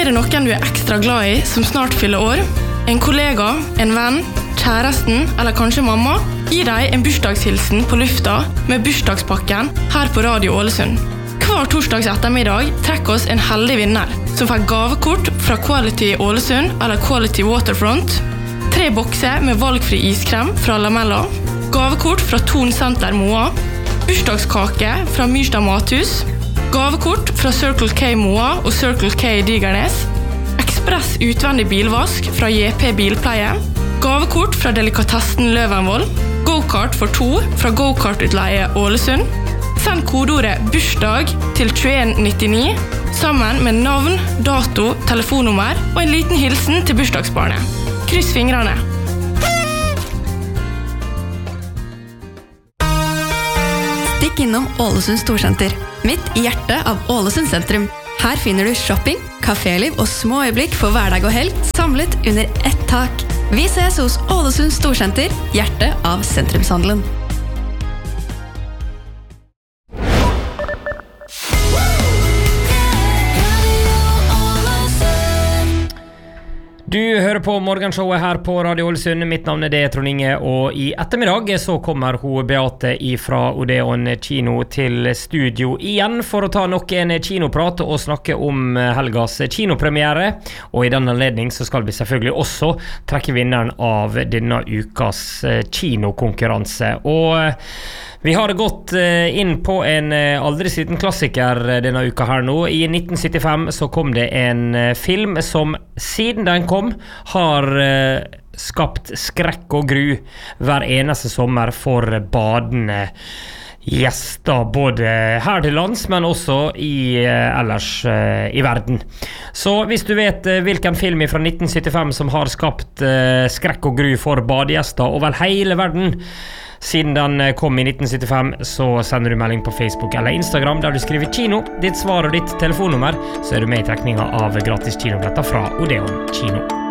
det noen du ekstra glad I som snart fyller år? En kollega, en venn, kjæresten eller kanskje mamma? Gi deg en bursdagshilsen på lufta med bursdagspakken her på Radio Ålesund. Hver torsdags ettermiddag trekker oss en heldig vinner som får gavekort fra Quality Ålesund eller Quality Waterfront, 3 bokser med valgfri iskrem fra Lamella, gavekort fra Thon Center Moa, bursdagskake fra Myrstad Mathus, gavekort fra Circle K Moa og Circle K Digernes, ekspress utvendig bilvask fra JP Bilpleie, gavekort fra Delikatessen Løvenvoll, go-kart for 2 fra Go-kart-utleie Ålesund. Send kodeordet bursdag til 2199 sammen med navn, dato, telefonnummer og en liten hilsen til bursdagsbarnet. Kryss fingrene. Stikk innom Ålesund Storsenter, midt I hjertet av Ålesund sentrum. Her finner du shopping, kaféliv og små øyeblikk for hverdag og helg, samlet under ett tak. Vi ses hos Ålesund Storsenter, hjertet av sentrumshandelen. Du hører på morgenshowet her på Radio Ålesund. Mitt navn det Trond Inge, og I ettermiddag så kommer hun Beate fra Odeon Kino til studio igjen for å ta nok en kinoprat og snakke om helgas kinopremiere. Og I denne anledning så skal vi selvfølgelig også trekke vinneren av denne ukas kinokonkurranse. Og vi har gått inn på en aldri siden klassiker denne uka her nå. I 1975 så kom det en film som siden den kom har skapt skrekk og gru hver eneste sommer for badende gjester, både her til lands, men også ellers I verden. Så hvis du vet hvilken film fra 1975 som har skapt skrekk og gru for badegjester over hele verden, siden den kom I 1975, så sender du melding på Facebook eller Instagram der du skriver kino, ditt svar og ditt telefonnummer, så du med I trekninga av gratis kinobilletter fra Odeon Kino.